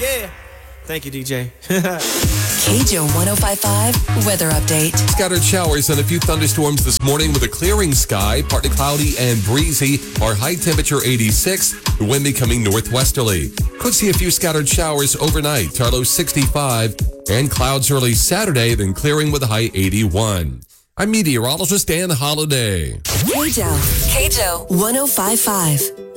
Yeah. Thank you, DJ. KJO 105.5 weather update. Scattered showers and a few thunderstorms this morning with a clearing sky, partly cloudy and breezy. Our high temperature 86, the wind becoming northwesterly. Could see a few scattered showers overnight, our low 65, and clouds early Saturday, then clearing with a high 81. I'm meteorologist Dan Holliday. KJO 105.5.